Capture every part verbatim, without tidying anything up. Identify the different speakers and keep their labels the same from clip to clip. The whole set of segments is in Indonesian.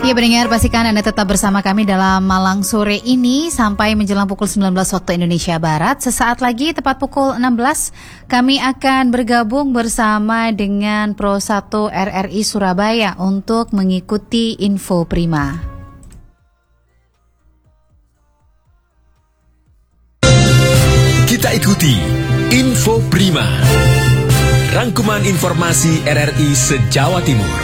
Speaker 1: Ya pendengar, pastikan Anda tetap bersama kami dalam Malang sore ini sampai menjelang pukul sembilan belas waktu Indonesia Barat. Sesaat lagi tepat pukul enam belas kami akan bergabung bersama dengan Pro satu R R I Surabaya untuk mengikuti Info Prima.
Speaker 2: Kita ikuti Info Prima, rangkuman informasi R R I se-Jawa Timur.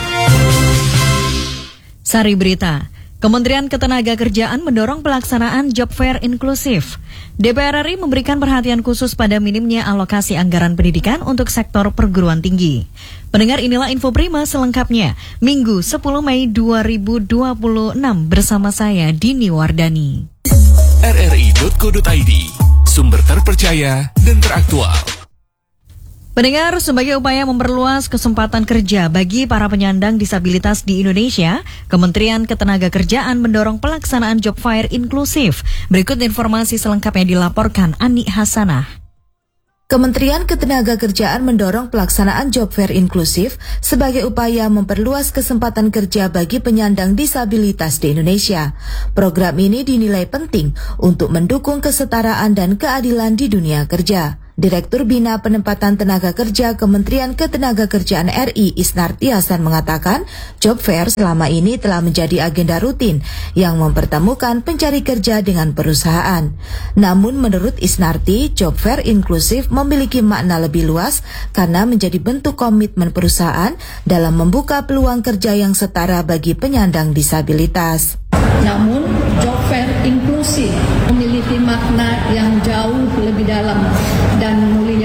Speaker 3: Sari berita, Kementerian Ketenagakerjaan mendorong pelaksanaan job fair inklusif. D P R R I memberikan perhatian khusus pada minimnya alokasi anggaran pendidikan untuk sektor perguruan tinggi. Pendengar, inilah Info Prima selengkapnya, Minggu sepuluh Mei dua ribu dua puluh enam bersama saya Dini Wardani.
Speaker 2: R R I titik co titik I D, sumber terpercaya dan teraktual.
Speaker 3: Pendengar, sebagai upaya memperluas kesempatan kerja bagi para penyandang disabilitas di Indonesia, Kementerian Ketenagakerjaan mendorong pelaksanaan job fair inklusif. Berikut informasi selengkapnya dilaporkan Ani Hasanah.
Speaker 4: Kementerian Ketenagakerjaan mendorong pelaksanaan job fair inklusif sebagai upaya memperluas kesempatan kerja bagi penyandang disabilitas di Indonesia. Program ini dinilai penting untuk mendukung kesetaraan dan keadilan di dunia kerja. Direktur Bina Penempatan Tenaga Kerja Kementerian Ketenagakerjaan R I Isnarti Hasan mengatakan, job fair selama ini telah menjadi agenda rutin yang mempertemukan pencari kerja dengan perusahaan. Namun menurut Isnarti, job fair inklusif memiliki makna lebih luas karena menjadi bentuk komitmen perusahaan dalam membuka peluang kerja yang setara bagi penyandang disabilitas.
Speaker 5: Namun, job fair inklusif memiliki makna yang jauh lebih dalam dan mulia.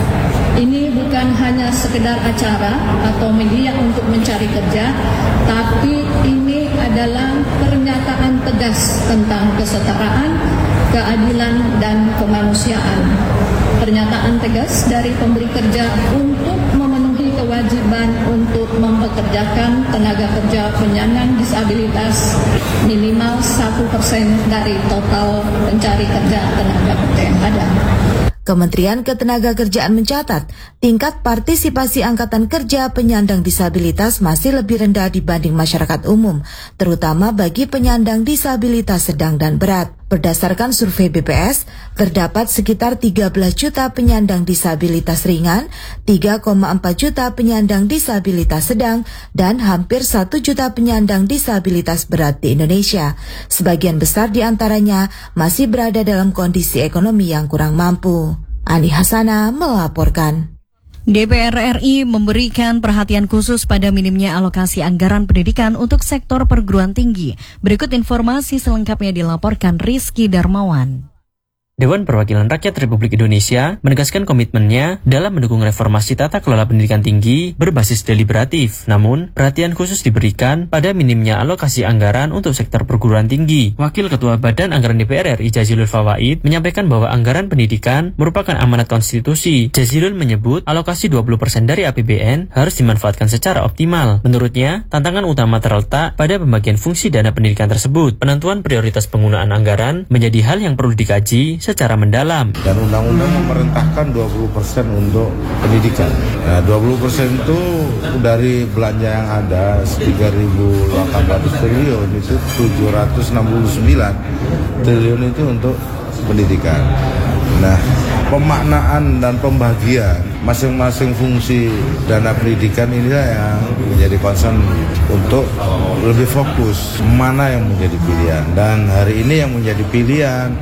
Speaker 5: Ini bukan hanya sekedar acara atau media untuk mencari kerja, tapi ini adalah pernyataan tegas tentang kesetaraan, keadilan, dan kemanusiaan. Pernyataan tegas dari pemberi kerja untuk memenuhi kewajiban untuk mempekerjakan tenaga kerja penyandang disabilitas minimal satu persen dari total pencari kerja tenaga kerja yang ada.
Speaker 4: Kementerian Ketenagakerjaan mencatat, tingkat partisipasi angkatan kerja penyandang disabilitas masih lebih rendah dibanding masyarakat umum, terutama bagi penyandang disabilitas sedang dan berat. Berdasarkan survei B P S, terdapat sekitar tiga belas juta penyandang disabilitas ringan, tiga koma empat juta penyandang disabilitas sedang, dan hampir satu juta penyandang disabilitas berat di Indonesia. Sebagian besar di antaranya masih berada dalam kondisi ekonomi yang kurang mampu. Ani Hasanah melaporkan.
Speaker 3: D P R R I memberikan perhatian khusus pada minimnya alokasi anggaran pendidikan untuk sektor perguruan tinggi. Berikut informasi selengkapnya dilaporkan Rizky Darmawan.
Speaker 6: Dewan Perwakilan Rakyat Republik Indonesia menegaskan komitmennya dalam mendukung reformasi tata kelola pendidikan tinggi berbasis deliberatif. Namun, perhatian khusus diberikan pada minimnya alokasi anggaran untuk sektor perguruan tinggi. Wakil Ketua Badan Anggaran D P R R I Jazilul Fawaid menyampaikan bahwa anggaran pendidikan merupakan amanat konstitusi. Jazilul menyebut alokasi dua puluh persen dari A P B N harus dimanfaatkan secara optimal. Menurutnya, tantangan utama terletak pada pembagian fungsi dana pendidikan tersebut. Penentuan prioritas penggunaan anggaran menjadi hal yang perlu dikaji secara mendalam.
Speaker 7: Dan undang-undang memerintahkan dua puluh persen untuk pendidikan. Nah, dua puluh persen itu dari belanja yang ada tiga ribu delapan ratus triliun, itu tujuh ratus enam puluh sembilan triliun itu untuk pendidikan. Nah, pemaknaan dan pembagian masing-masing fungsi dana pendidikan inilah yang menjadi concern untuk lebih fokus mana yang menjadi pilihan. Dan hari ini yang menjadi pilihan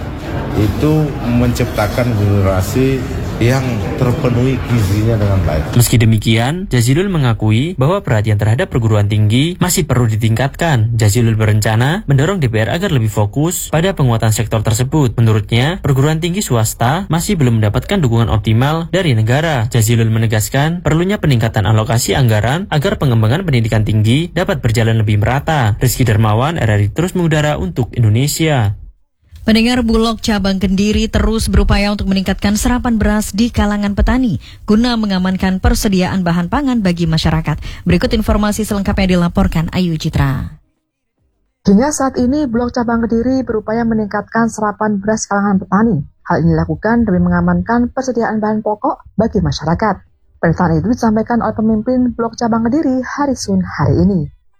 Speaker 7: itu menciptakan generasi yang terpenuhi gizinya dengan baik.
Speaker 6: Meski demikian, Jazilul mengakui bahwa perhatian terhadap perguruan tinggi masih perlu ditingkatkan. Jazilul berencana mendorong D P R agar lebih fokus pada penguatan sektor tersebut. Menurutnya, perguruan tinggi swasta masih belum mendapatkan dukungan optimal dari negara. Jazilul menegaskan perlunya peningkatan alokasi anggaran agar pengembangan pendidikan tinggi dapat berjalan lebih merata. Rizky Darmawan, R R I terus mengudara untuk Indonesia.
Speaker 3: Pendengar, Bulog Cabang Kediri terus berupaya untuk meningkatkan serapan beras di kalangan petani guna mengamankan persediaan bahan pangan bagi masyarakat. Berikut informasi selengkapnya dilaporkan Ayu Citra.
Speaker 8: Hingga saat ini, Bulog Cabang Kediri berupaya meningkatkan serapan beras kalangan petani. Hal ini dilakukan demi mengamankan persediaan bahan pokok bagi masyarakat. Pernyataan itu disampaikan oleh pemimpin Bulog Cabang Kediri hari Senin hari ini.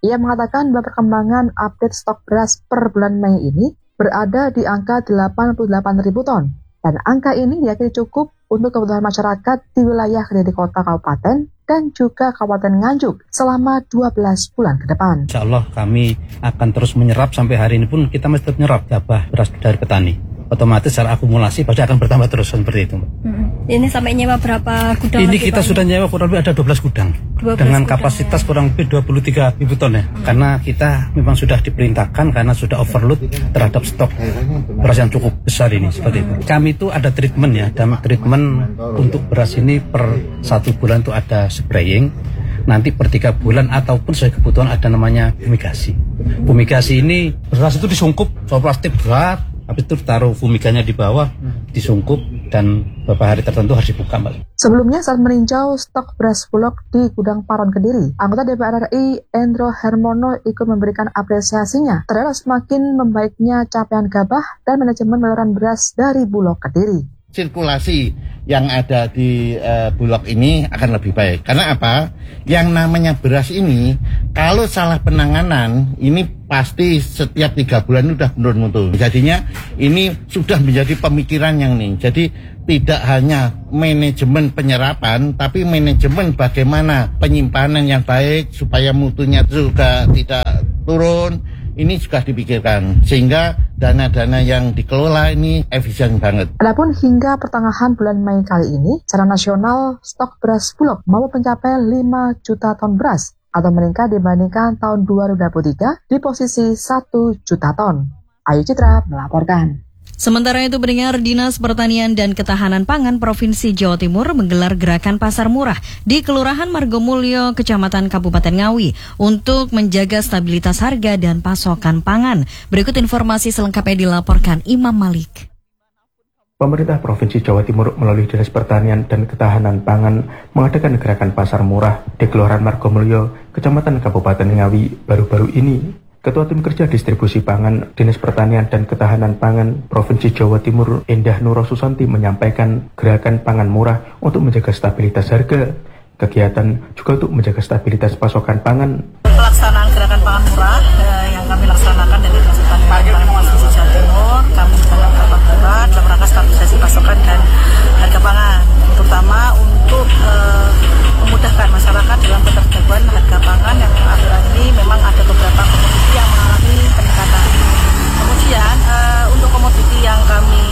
Speaker 8: Ia mengatakan bahwa perkembangan update stok beras per bulan Mei ini berada di angka delapan puluh delapan ribu ton. Dan angka ini diyakini cukup untuk kebutuhan masyarakat di wilayah Kediri Kota Kabupaten dan juga Kabupaten Nganjuk selama dua belas bulan ke depan.
Speaker 9: Insya Allah kami akan terus menyerap sampai hari ini pun kita masih menyerap gabah beras dari petani. Otomatis secara akumulasi pasti akan bertambah terus seperti itu.
Speaker 10: Hmm. Ini sampai nyewa berapa gudang?
Speaker 9: Ini kita sudah nyewa kurang lebih ada dua belas gudang. dua belas dengan gudang, kapasitas ya. Kurang lebih dua puluh tiga ribu ton ya. Hmm. Karena kita memang sudah diperintahkan karena sudah overload terhadap stok beras yang cukup besar ini seperti itu. Kami itu ada treatment ya, dan treatment untuk beras ini per satu bulan itu ada spraying. Nanti per tiga bulan ataupun sesuai kebutuhan ada namanya fumigasi. Fumigasi ini beras itu disungkup soal plastik berat. Habis itu taruh fumiganya di bawah, disungkup, dan beberapa hari tertentu harus dibuka, Mbak.
Speaker 8: Sebelumnya saat meninjau stok beras Bulog di Gudang Paron Kediri, anggota D P R R I Endro Hermono ikut memberikan apresiasinya terhadap semakin membaiknya capaian gabah dan manajemen penyaluran beras dari Bulog Kediri.
Speaker 11: Sirkulasi yang ada di uh, Bulog ini akan lebih baik. Karena apa? Yang namanya beras ini, kalau salah penanganan, ini pasti setiap tiga bulan sudah menurun-menurun. Jadinya ini sudah menjadi pemikiran yang nih. Jadi tidak hanya manajemen penyerapan, tapi manajemen bagaimana penyimpanan yang baik supaya mutunya juga tidak turun. Ini juga dipikirkan sehingga dana-dana yang dikelola ini efisien banget.
Speaker 8: Adapun hingga pertengahan bulan Mei kali ini, secara nasional stok beras Bulog mampu mencapai lima juta ton beras atau meningkat dibandingkan tahun dua ribu dua puluh tiga di posisi satu juta ton. Ayu Citra melaporkan.
Speaker 3: Sementara itu, pendengar, Dinas Pertanian dan Ketahanan Pangan Provinsi Jawa Timur menggelar gerakan pasar murah di Kelurahan Margomulyo, Kecamatan Kabupaten Ngawi untuk menjaga stabilitas harga dan pasokan pangan. Berikut informasi selengkapnya dilaporkan Imam Malik.
Speaker 12: Pemerintah Provinsi Jawa Timur melalui Dinas Pertanian dan Ketahanan Pangan mengadakan gerakan pasar murah di Kelurahan Margomulyo, Kecamatan Kabupaten Ngawi baru-baru ini. Ketua Tim Kerja Distribusi Pangan Dinas Pertanian dan Ketahanan Pangan Provinsi Jawa Timur Endah Nuro Susanti menyampaikan gerakan pangan murah untuk menjaga stabilitas harga. Kegiatan juga untuk menjaga stabilitas pasokan pangan.
Speaker 13: Pelaksanaan gerakan pangan murah eh, yang kami laksanakan dari Dinas Pertanian dan Pangan Provinsi Jawa Timur, kami menggunakan gerakan murah dalam rangka stabilisasi pasokan dan harga pangan, terutama untuk eh, memudahkan masyarakat dalam keterjangkauan harga pangan yang akhir-akhir ini memang ada beberapa komoditi yang mengalami peningkatan. Kemudian uh, untuk komoditi yang kami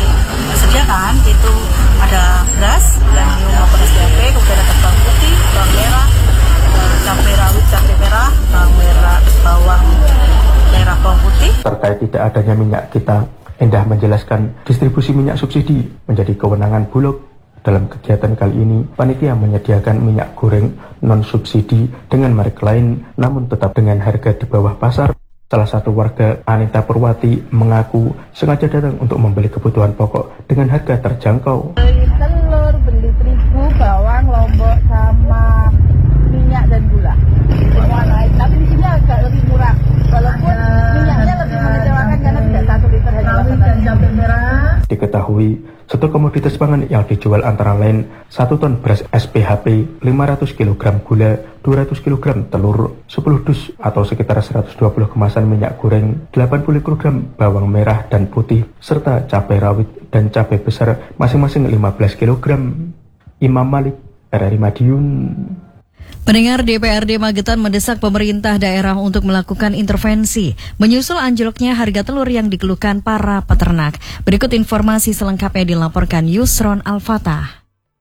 Speaker 13: sediakan itu ada beras, premium maupun S P P, kemudian ada bawang putih, bawang merah, uh, cabai rawit, cabai merah, bawang merah, bawang merah, bawang putih.
Speaker 12: Terkait tidak adanya minyak kita, Endah menjelaskan distribusi minyak subsidi menjadi kewenangan Bulog. Dalam kegiatan kali ini, panitia menyediakan minyak goreng non-subsidi dengan merek lain, namun tetap dengan harga di bawah pasar. Salah satu warga, Anita Purwati, mengaku sengaja datang untuk membeli kebutuhan pokok dengan harga terjangkau.
Speaker 14: Beli telur, beli terigu, bawang, lombok, sama minyak dan gula. Semua naik, tapi di sini agak lebih murah. Walaupun minyaknya lebih mengecewakan karena tidak satu liter hanya delapan cabai merah.
Speaker 12: Diketahui, satu komoditas pangan yang dijual antara lain satu ton beras S P H P, lima ratus kilogram gula, dua ratus kilogram telur, sepuluh dus atau sekitar seratus dua puluh kemasan minyak goreng, delapan puluh kilogram bawang merah dan putih, serta cabai rawit dan cabai besar masing-masing lima belas kilogram. Imam Malik, R R I Madiun.
Speaker 3: Pendengar, D P R D Magetan mendesak pemerintah daerah untuk melakukan intervensi menyusul anjloknya harga telur yang dikeluhkan para peternak. Berikut informasi selengkapnya dilaporkan Yusron Al-Fatah.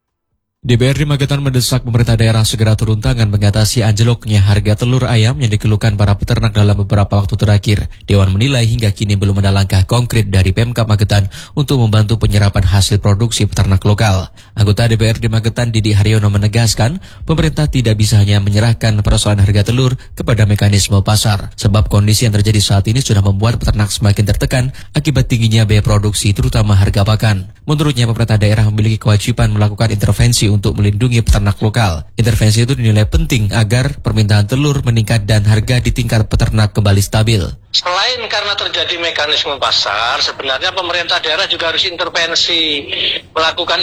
Speaker 15: D P R D Magetan mendesak pemerintah daerah segera turun tangan mengatasi anjloknya harga telur ayam yang dikeluhkan para peternak dalam beberapa waktu terakhir. Dewan menilai hingga kini belum ada langkah konkret dari Pemkab Magetan untuk membantu penyerapan hasil produksi peternak lokal. Anggota D P R D Magetan Didi Haryono menegaskan, pemerintah tidak bisa hanya menyerahkan persoalan harga telur kepada mekanisme pasar, sebab kondisi yang terjadi saat ini sudah membuat peternak semakin tertekan akibat tingginya biaya produksi, terutama harga pakan. Menurutnya, pemerintah daerah memiliki kewajiban melakukan intervensi untuk melindungi peternak lokal. Intervensi itu dinilai penting agar permintaan telur meningkat dan harga di tingkat peternak kembali stabil.
Speaker 16: Selain karena terjadi mekanisme pasar, sebenarnya pemerintah daerah juga harus intervensi, melakukan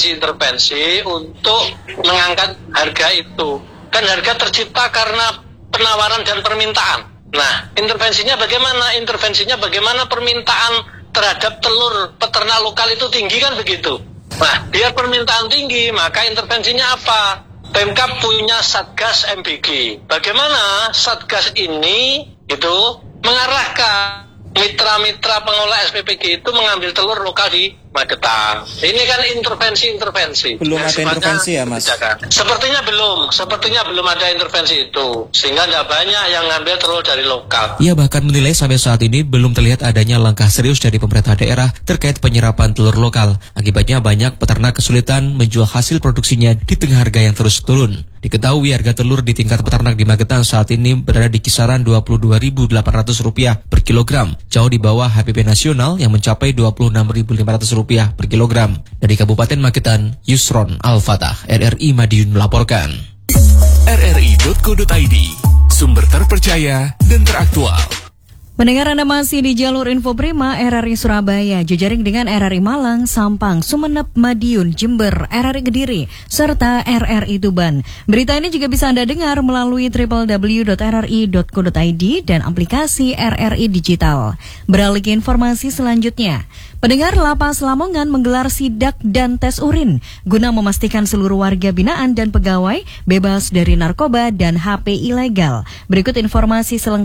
Speaker 16: intervensi-intervensi untuk mengangkat harga itu. Kan harga tercipta karena penawaran dan permintaan. Nah, intervensinya bagaimana? Intervensinya bagaimana permintaan terhadap telur peternak lokal itu tinggi kan begitu. Nah, biar permintaan tinggi, maka intervensinya apa? Pemkab punya Satgas M B G. Bagaimana Satgas ini itu mengarahkan mitra-mitra pengolah S P P G itu mengambil telur lokal di Magetan. Ini kan intervensi-intervensi.
Speaker 17: Belum ada intervensi ya, Mas?
Speaker 16: Kebijakan. Sepertinya belum, sepertinya belum ada intervensi itu, sehingga tidak banyak yang ngambil telur dari lokal.
Speaker 15: Ia bahkan menilai sampai saat ini belum terlihat adanya langkah serius dari pemerintah daerah terkait penyerapan telur lokal. Akibatnya banyak peternak kesulitan menjual hasil produksinya di tengah harga yang terus turun. Diketahui harga telur di tingkat peternak di Magetan saat ini berada di kisaran dua puluh dua ribu delapan ratus rupiah per kilogram, jauh di bawah H P P nasional yang mencapai dua puluh enam ribu lima ratus rupiah per kilogram. Dari Kabupaten Magetan, Yusron Al-Fatah, R R I Madiun melaporkan.
Speaker 2: R R I titik co titik I D, sumber terpercaya dan teraktual.
Speaker 3: Pendengar, Anda masih di jalur Info Prima R R I Surabaya, jejaring dengan R R I Malang, Sampang, Sumeneb, Madiun, Jember, R R I Kediri, serta R R I Tuban. Berita ini juga bisa Anda dengar melalui w w w titik r r i titik co titik i d dan aplikasi R R I Digital. Beralih ke informasi selanjutnya. Pendengar, Lapas Lamongan menggelar sidak dan tes urin guna memastikan seluruh warga binaan dan pegawai bebas dari narkoba dan H P ilegal. Berikut informasi selengkapnya.